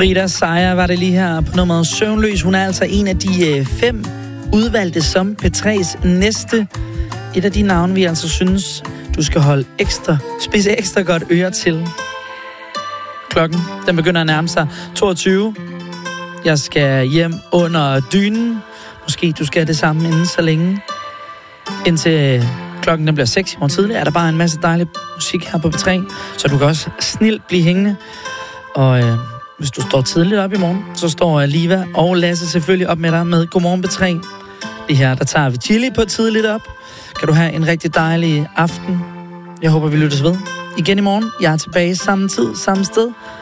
Frida Seier var det lige her på nummeret Søvnløs. Hun er altså en af de 5 udvalgte som P3's næste. Et af de navne, vi altså synes, du skal holde spidse ekstra godt øre til. Klokken, den begynder at nærme sig 22. Jeg skal hjem under dynen. Måske du skal det samme inden så længe. Indtil klokken den bliver 6 i morgen tidlig, er der bare en masse dejlig musik her på P3, så du kan også snilt blive hængende. Og hvis du står tidligt op i morgen, så står Liva og Lasse selvfølgelig op med dig med Godmorgen P3. Det her, der tager vi chili på tidligt op. Kan du have en rigtig dejlig aften. Jeg håber, vi lyttes ved igen i morgen. Jeg er tilbage samme tid, samme sted.